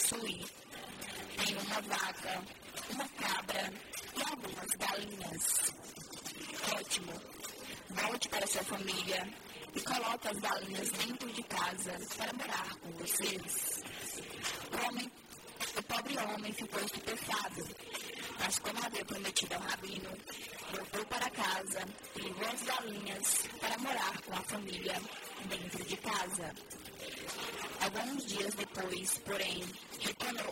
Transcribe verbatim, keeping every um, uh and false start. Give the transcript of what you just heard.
possui. Tem uma vaca, uma cabra e algumas galinhas. Ótimo! Volte para sua família e coloque as galinhas dentro de casa para morar com vocês. O, homem, o pobre homem ficou estupefado, mas como havia prometido ao rabino, voltou para casa e levou as galinhas para morar com a família dentro de casa. Alguns dias depois, porém, retornou